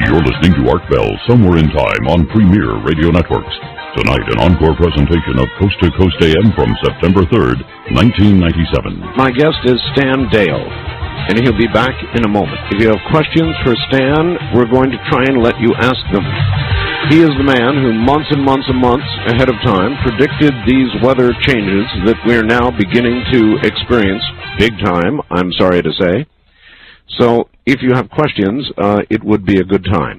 You're listening to Art Bell Somewhere in Time on Premier Radio Networks. Tonight, an encore presentation of Coast to Coast AM from September 3rd, 1997. My guest is Stan Deyo, and he'll be back in a moment. If you have questions for Stan, we're going to try and let you ask them. He is the man who months and months and months ahead of time predicted these weather changes that we're now beginning to experience big time, I'm sorry to say. So if you have questions, it would be a good time.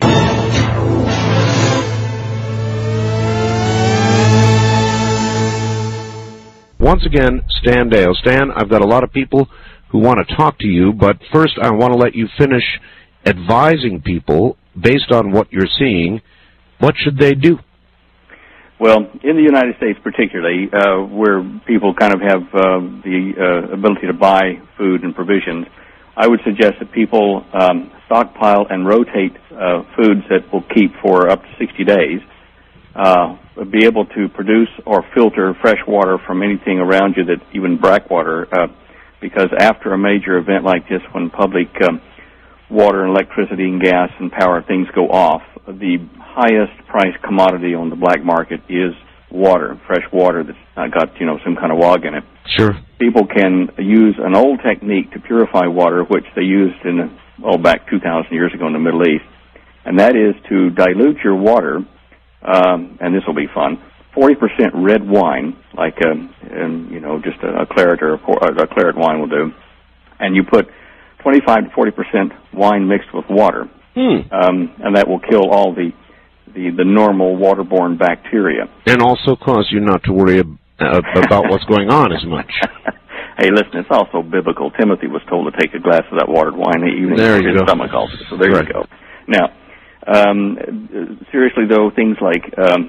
Once again, Stan Deyo. Stan, I've got a lot of people who want to talk to you, but first I want to let you finish advising people based on what you're seeing. What should they do? Well, in the United States particularly, where people kind of have the ability to buy food and provisions, I would suggest that people stockpile and rotate foods that will keep for up to 60 days, be able to produce or filter fresh water from anything around you, that even brackwater, because after a major event like this, when public water and electricity and gas and power things go off, the highest priced commodity on the black market is water, fresh water that's not got, some kind of log in it. Sure. People can use an old technique to purify water, which they used back 2,000 years ago in the Middle East, and that is to dilute your water, and this will be fun, 40% red wine, like just a claret or a claret wine will do, and you put 25 to 40% wine mixed with water, and that will kill all the normal waterborne bacteria. And also cause you not to worry about what's going on as much. Hey, listen, it's also biblical. Timothy was told to take a glass of that watered wine in the evening. There you go. Stomach ulcer. So there you go. Now, seriously though, things like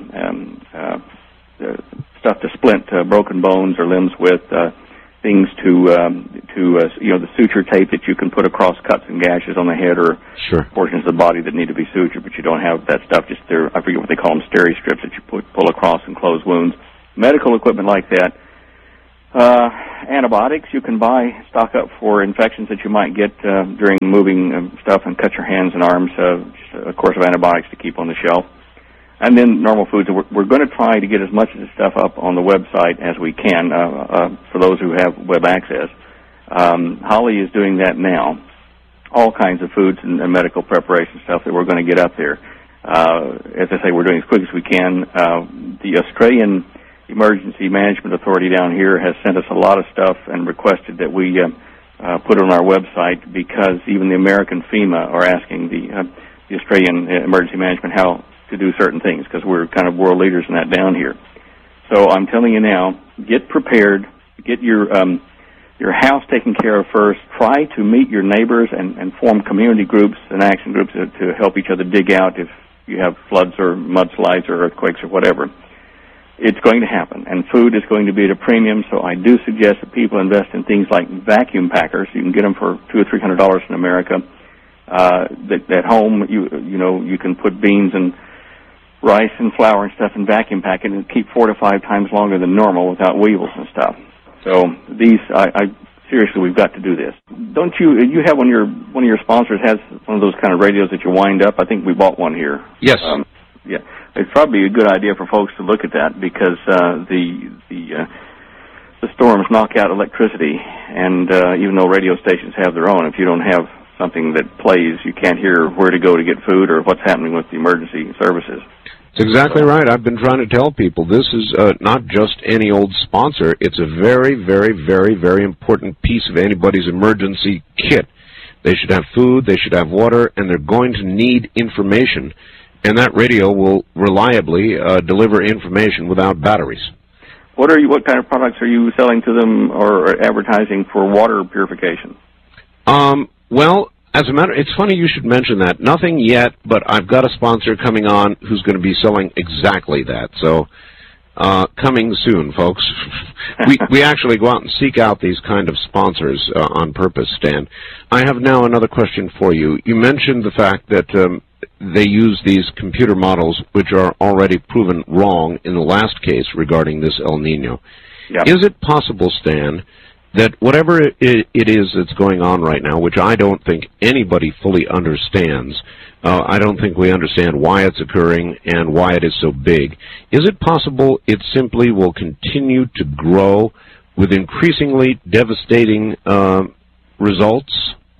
stuff to splint broken bones or limbs with, things the suture tape that you can put across cuts and gashes on the head, or portions of the body that need to be sutured, but you don't have that stuff. Just I forget what they call them, steri strips that you pull across and close wounds. Medical equipment like that. Antibiotics you can buy, stock up for infections that you might get during moving stuff and cut your hands and arms. Just a course of antibiotics to keep on the shelf. And then normal foods. We're going to try to get as much of this stuff up on the website as we can for those who have web access. Holly is doing that now. All kinds of foods and medical preparation stuff that we're going to get up there. As I say, we're doing as quick as we can. The Australian Emergency Management Authority down here has sent us a lot of stuff and requested that we put it on our website, because even the American FEMA are asking the Australian Emergency Management how to do certain things, because we're kind of world leaders in that down here. So I'm telling you now, get prepared, get your house taken care of first. Try to meet your neighbors and form community groups and action groups to help each other dig out if you have floods or mudslides or earthquakes or whatever. It's going to happen, and food is going to be at a premium, so I do suggest that people invest in things like vacuum packers. You can get them for $200 or $300 in America. At home, you can put beans and rice and flour and stuff in vacuum pack it and keep 4 to 5 times longer than normal without weevils and stuff. So seriously, we've got to do this. Don't you have one of your sponsors has one of those kind of radios that you wind up? I think we bought one here. Yes. Yeah. It's probably a good idea for folks to look at that, because the storms knock out electricity, and even though radio stations have their own, if you don't have something that plays, you can't hear where to go to get food or what's happening with the emergency services. That's exactly right. I've been trying to tell people this is not just any old sponsor. It's a very, very, very, very important piece of anybody's emergency kit. They should have food, they should have water, and they're going to need information. And that radio will reliably deliver information without batteries. What kind of products are you selling to them or advertising for water purification? Well, it's funny you should mention that. Nothing yet, but I've got a sponsor coming on who's going to be selling exactly that. So, coming soon, folks. we actually go out and seek out these kind of sponsors on purpose, Stan. I have now another question for you. You mentioned the fact that they use these computer models which are already proven wrong in the last case regarding this El Nino. Yep. Is it possible, Stan, that whatever it is that's going on right now, which I don't think anybody fully understands, I don't think we understand why it's occurring and why it is so big. Is it possible it simply will continue to grow with increasingly devastating results?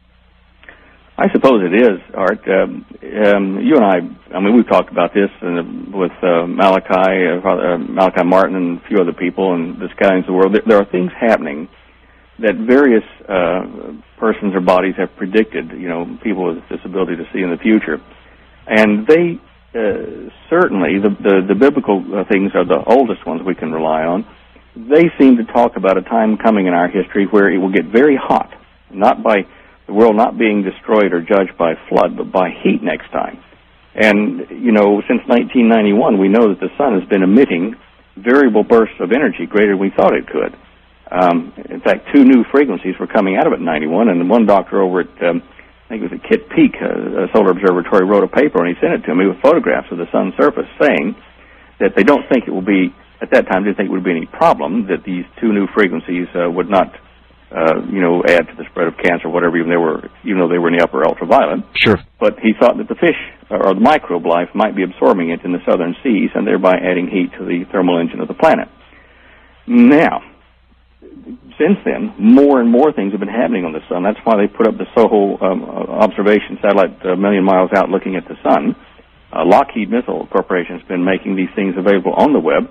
I suppose it is, Art. You and I mean, we've talked about this with Malachi Martin and a few other people and the Scouting of the World. There are things happening that various persons or bodies have predicted, people with disability to see in the future. And they certainly, the biblical things are the oldest ones we can rely on. They seem to talk about a time coming in our history where it will get very hot, not by the world not being destroyed or judged by flood, but by heat next time. And, since 1991, we know that the sun has been emitting variable bursts of energy greater than we thought it could. In fact, 2 new frequencies were coming out of it in 91, and one doctor over at, I think it was at Kitt Peak, a solar observatory, wrote a paper, and he sent it to me with photographs of the sun's surface, saying that they don't think it will be, at that time, didn't think it would be any problem that these 2 new frequencies would not add to the spread of cancer, whatever, even though they were in the upper ultraviolet. Sure. But he thought that the fish, or the microbe life, might be absorbing it in the southern seas and thereby adding heat to the thermal engine of the planet. Now, since then, more and more things have been happening on the sun. That's why they put up the SOHO observation satellite a million miles out looking at the sun. Lockheed Missile Corporation has been making these things available on the web.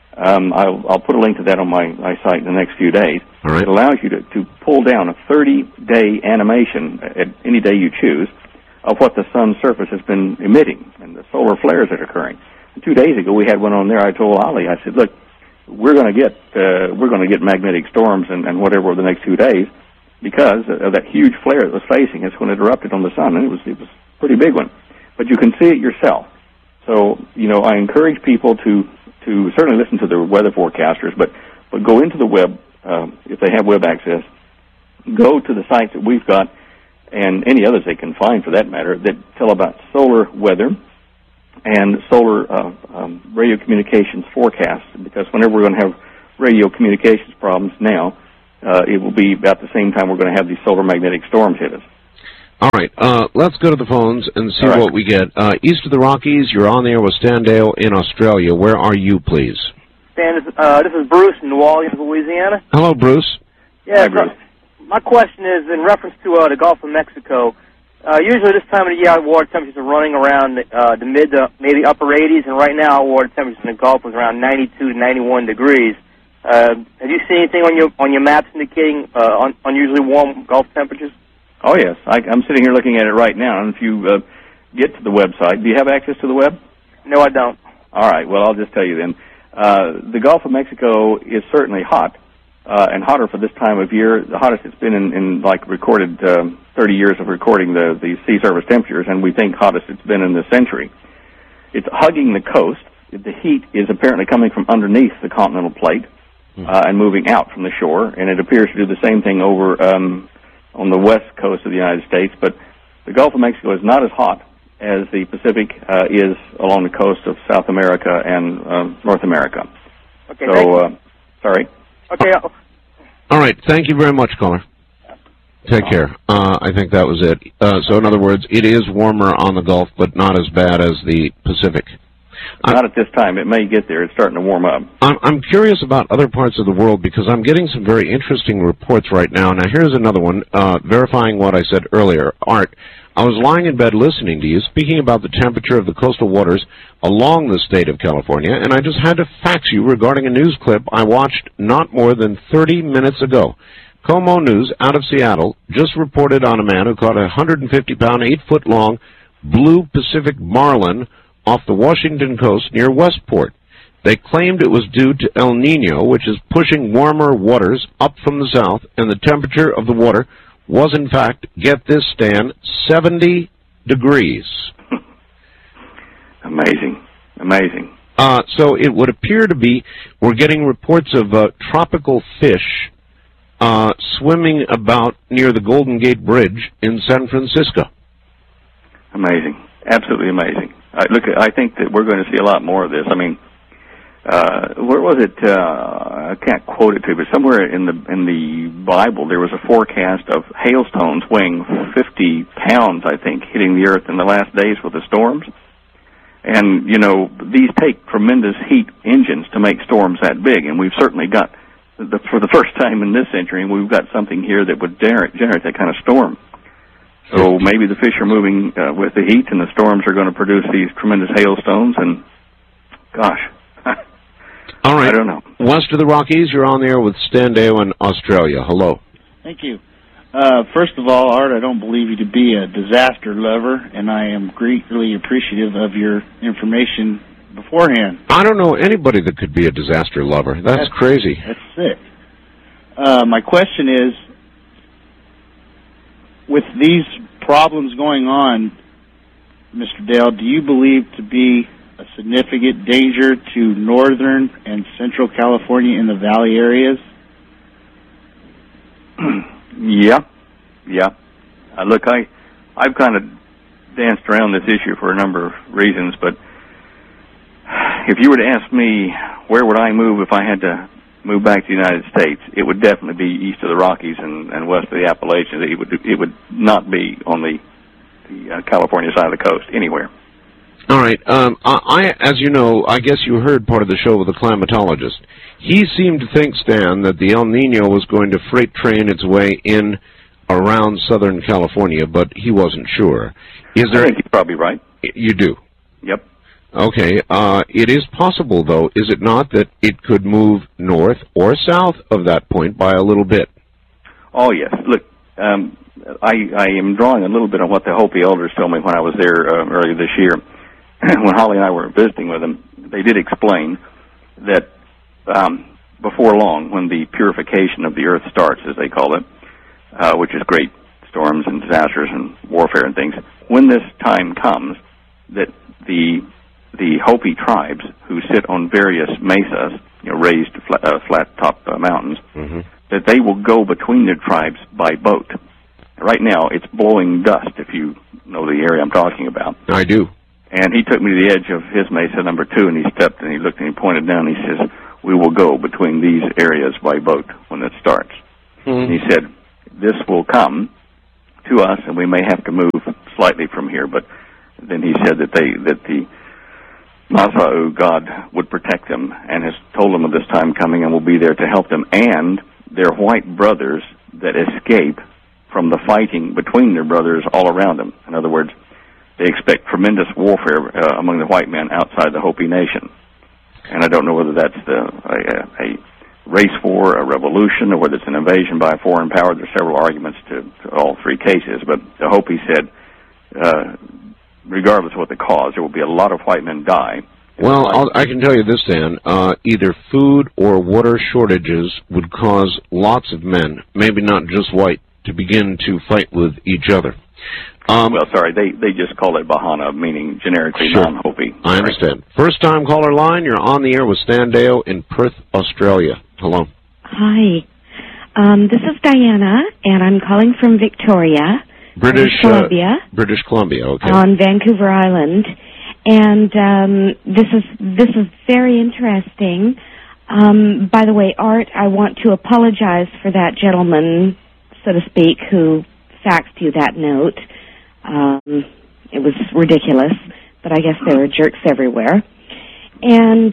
I'll put a link to that on my site in the next few days. All right. It allows you to pull down a 30-day animation at any day you choose of what the sun's surface has been emitting and the solar flares that are occurring. And 2 days ago, we had one on there. I told Ali, I said, look, we're going to get magnetic storms and whatever over the next 2 days because of that huge flare that was facing us when it erupted on the sun, and it was a pretty big one. But you can see it yourself. So, I encourage people to certainly listen to the weather forecasters, but go into the web, if they have web access, go to the sites that we've got, and any others they can find for that matter, that tell about solar weather and solar radio communications forecasts, because whenever we're going to have radio communications problems now, it will be about the same time we're going to have these solar magnetic storms hit us. All right, let's go to the phones and see what we get. East of the Rockies, you're on the air with Stan Dale in Australia. Where are you, please? Stan, this is Bruce in New Orleans, Louisiana. Hello, Bruce. Hi, Yeah, Bruce. My question is in reference to the Gulf of Mexico. Usually this time of the year, water temperatures are running around the mid to maybe upper 80s, and right now water temperatures in the Gulf is around 92 to 91 degrees. Have you seen anything on your maps indicating unusually warm Gulf temperatures? Oh, yes. I'm sitting here looking at it right now, and if you get to the website, do you have access to the web? No, I don't. All right. Well, I'll just tell you then. The Gulf of Mexico is certainly hot, and hotter for this time of year. The hottest it's been in recorded 30 years of recording the sea surface temperatures, and we think hottest it's been in the century. It's hugging the coast. The heat is apparently coming from underneath the continental plate and moving out from the shore, and it appears to do the same thing over on the west coast of the United States, but the Gulf of Mexico is not as hot as the Pacific is along the coast of South America and North America. Okay, sorry. Okay. All right, thank you very much, caller. Take care. I think that was it. So in other words, it is warmer on the Gulf, but not as bad as the Pacific. Not at this time. It may get there. It's starting to warm up. I'm curious about other parts of the world because I'm getting some very interesting reports right now. Now, here's another one verifying what I said earlier. Art, I was lying in bed listening to you speaking about the temperature of the coastal waters along the state of California, and I just had to fax you regarding a news clip I watched not more than 30 minutes ago. Como News out of Seattle just reported on a man who caught a 150-pound, 8-foot-long blue Pacific marlin off the Washington coast near Westport. They claimed it was due to El Nino, which is pushing warmer waters up from the south, and the temperature of the water was, in fact, get this, Stan, 70 degrees. Amazing. Amazing. So it would appear to be we're getting reports of tropical fish swimming about near the Golden Gate Bridge in San Francisco. Amazing. Absolutely amazing. Look, I think that we're going to see a lot more of this. I mean, where was it? I can't quote it to you, but somewhere in the Bible there was a forecast of hailstones weighing 50 pounds, I think, hitting the earth in the last days with the storms. And, you know, these take tremendous heat engines to make storms that big, and we've certainly got, for the first time in this century, we've got something here that would generate that kind of storm. So maybe the fish are moving with the heat, and the storms are going to produce these tremendous hailstones, and gosh. All right. I don't know. West of the Rockies, you're on the air with Stan Deyo in Australia. Hello. Thank you. First of all, Art, I don't believe you to be a disaster lover, and I am greatly appreciative of your information beforehand. I don't know anybody that could be a disaster lover. That's crazy. That's sick. My question is, with these problems going on, Mr. Dale, do you believe to be a significant danger to northern and central California in the valley areas? Yeah. Look, I've kind of danced around this issue for a number of reasons, but if you were to ask me where would I move if I had to move back to the United States, it would definitely be east of the Rockies and west of the Appalachians. It would not be on the California side of the coast, anywhere. All right. As you know, I guess you heard part of the show with the climatologist. He seemed to think, Stan, that the El Nino was going to freight train its way in around Southern California, but he wasn't sure. I think he's probably right. You do? Yep. Okay. It is possible, though, is it not, that it could move north or south of that point by a little bit? Oh, yes. Look, I am drawing a little bit on what the Hopi elders told me when I was there earlier this year. When Holly and I were visiting with them, they did explain that before long, when the purification of the earth starts, as they call it, which is great storms and disasters and warfare and things, when this time comes, that the Hopi tribes who sit on various mesas, raised flat-top mountains, that they will go between their tribes by boat. Right now, it's blowing dust, if you know the area I'm talking about. I do. And he took me to the edge of his mesa, number 2, and he stepped and he looked and he pointed down and he says, we will go between these areas by boat when it starts. And he said, this will come to us and we may have to move slightly from here, but then he said that the Masa'u God would protect them and has told them of this time coming and will be there to help them, and their white brothers that escape from the fighting between their brothers all around them. In other words, they expect tremendous warfare among the white men outside the Hopi nation. And I don't know whether that's a race war, a revolution, or whether it's an invasion by a foreign power. There's several arguments to all three cases. But the Hopi said, regardless of what the cause, there will be a lot of white men die. Well, I can tell you this, Dan. Either food or water shortages would cause lots of men, maybe not just white, to begin to fight with each other. Well, sorry, they just call it Bahana, meaning generically non-Hopi. I understand. First-time caller line, you're on the air with Stan Deyo in Perth, Australia. Hello. Hi. This is Diana, and I'm calling from Victoria, British Columbia. British Columbia, okay. On Vancouver Island. And this is very interesting. By the way, Art, I want to apologize for that gentleman, so to speak, who faxed you that note. It was ridiculous, but I guess there are jerks everywhere. And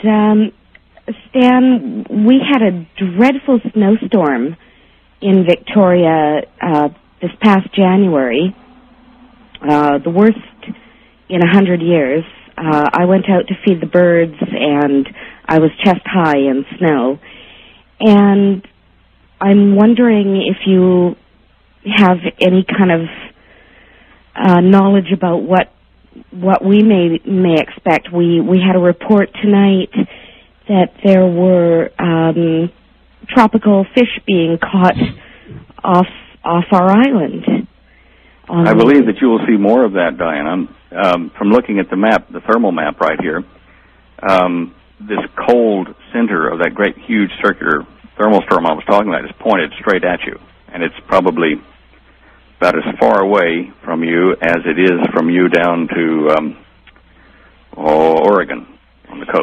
Stan, we had a dreadful snowstorm in Victoria this past January, the worst in 100 years. I went out to feed the birds, and I was chest high in snow. And I'm wondering if you have any kind of knowledge about what we may expect. We had a report tonight that there were tropical fish being caught off our island. I believe that you will see more of that, Diane. From looking at the map, the thermal map right here, this cold center of that great, huge circular thermal storm I was talking about is pointed straight at you, and it's probably about as far away from you as it is from you down to Oregon on the coast.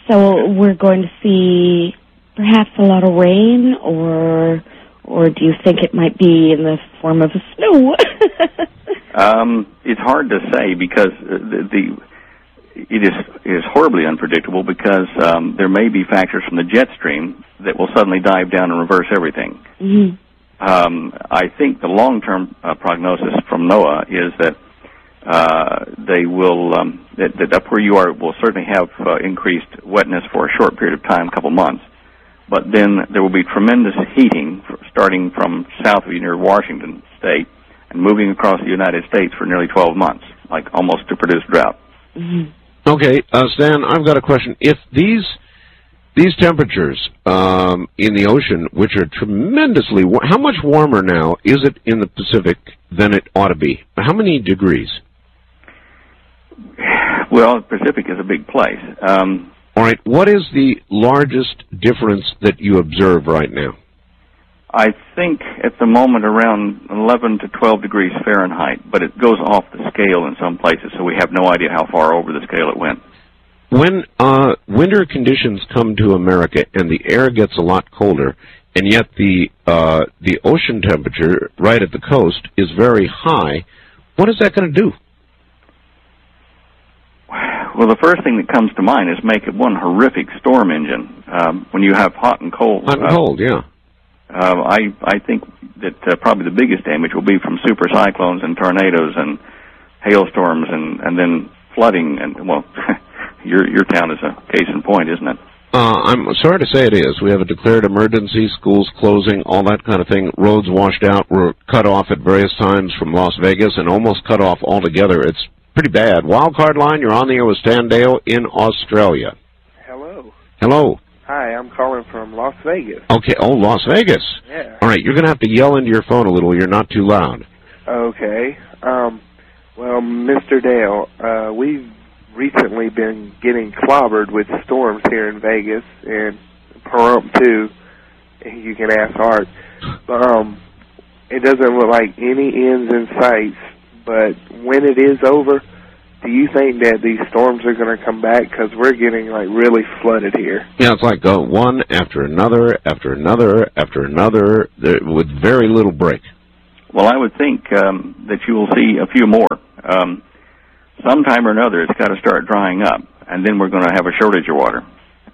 So we're going to see perhaps a lot of rain, or do you think it might be in the form of snow? It's hard to say because it is horribly unpredictable because there may be factors from the jet stream that will suddenly dive down and reverse everything. Mm-hmm. I think the long-term prognosis from NOAA is that they will that up where you are will certainly have increased wetness for a short period of time, a couple months. But then there will be tremendous heating starting from south of you near Washington State and moving across the United States for nearly 12 months, like almost to produce drought. Mm-hmm. Okay, Stan, I've got a question. If these temperatures in the ocean, which are tremendously how much warmer now is it in the Pacific than it ought to be? How many degrees? Well, the Pacific is a big place. All right, what is the largest difference that you observe right now? I think at the moment around 11 to 12 degrees Fahrenheit, but it goes off the scale in some places, so we have no idea how far over the scale it went. When winter conditions come to America and the air gets a lot colder, and yet the ocean temperature right at the coast is very high, what is that going to do? Well, the first thing that comes to mind is make it one horrific storm engine. When you have hot and cold. Hot and cold, yeah. I think that probably the biggest damage will be from super cyclones and tornadoes and hailstorms and then flooding. And well, your town is a case in point, isn't it? I'm sorry to say it is. We have a declared emergency, schools closing, all that kind of thing. Roads washed out, were cut off at various times from Las Vegas and almost cut off altogether. It's pretty bad. Wildcard line, you're on the air with Stan Deyo in Australia. Hello. Hello. Hi, I'm calling from Las Vegas. Okay, Las Vegas. Yeah. All right, you're going to have to yell into your phone a little. You're not too loud. Okay. Well, Mr. Dale, we've recently been getting clobbered with storms here in Vegas, and Pahrump, too. You can ask Art. It doesn't look like any ends in sight, but when it is over, do you think that these storms are going to come back? Because we're getting, really flooded here. Yeah, it's like one after another, after another, after another, with very little break. Well, I would think that you will see a few more. Sometime or another, it's got to start drying up, and then we're going to have a shortage of water.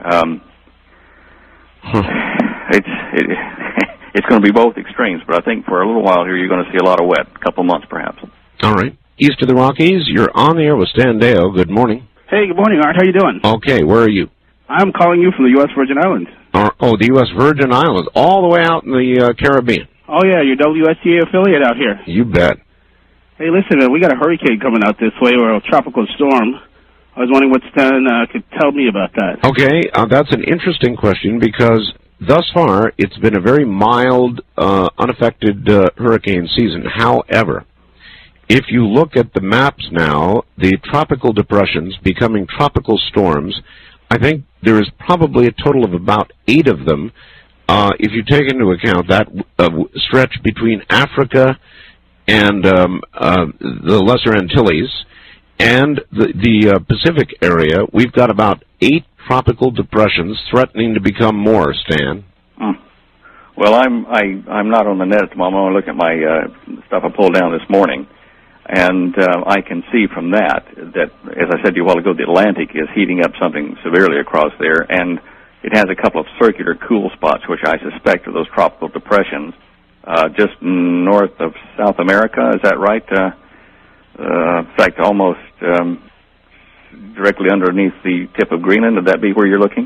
It's going to be both extremes, but I think for a little while here, you're going to see a lot of wet, a couple months perhaps. All right. East of the Rockies, you're on the air with Stan Deyo. Good morning. Hey, good morning, Art. How you doing? Okay, where are you? I'm calling you from the U.S. Virgin Islands. The U.S. Virgin Islands, all the way out in the Caribbean. Oh, yeah, your WSTA affiliate out here. You bet. Hey, listen, we got a hurricane coming out this way, or a tropical storm. I was wondering what Stan could tell me about that. Okay, that's an interesting question because thus far it's been a very mild, unaffected hurricane season. However, if you look at the maps now, the tropical depressions becoming tropical storms, I think there is probably a total of about 8 of them. If you take into account that stretch between Africa and the Lesser Antilles and the Pacific area, we've got about 8 tropical depressions threatening to become more, Stan. Well, I'm not on the net at the moment. I'm looking at my stuff I pulled down this morning. And I can see from that, as I said to you a while ago, the Atlantic is heating up something severely across there, and it has a couple of circular cool spots, which I suspect are those tropical depressions, just north of South America. Is that right? In fact, almost directly underneath the tip of Greenland. Would that be where you're looking?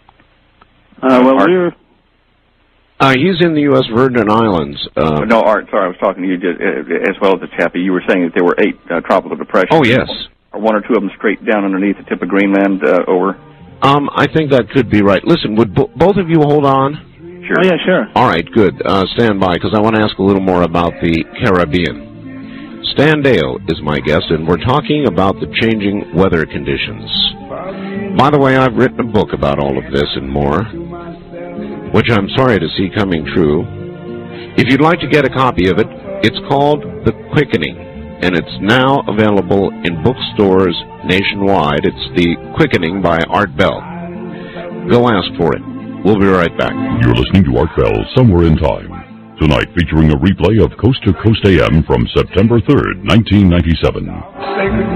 He's in the U.S. Virgin Islands. No, Art, sorry, I was talking to you as well as the chappie. You were saying that there were 8 tropical depressions. Oh, yes. Are 1 or 2 of them straight down underneath the tip of Greenland over? I think that could be right. Listen, would both of you hold on? Sure. Oh, yeah, sure. All right, good. Stand by, because I want to ask a little more about the Caribbean. Stan Deyo is my guest, and we're talking about the changing weather conditions. By the way, I've written a book about all of this and more, which I'm sorry to see coming true. If you'd like to get a copy of it, it's called The Quickening, and it's now available in bookstores nationwide. It's The Quickening by Art Bell. Go ask for it. We'll be right back. You're listening to Art Bell, Somewhere in Time. Tonight featuring a replay of Coast to Coast AM from September 3rd, 1997.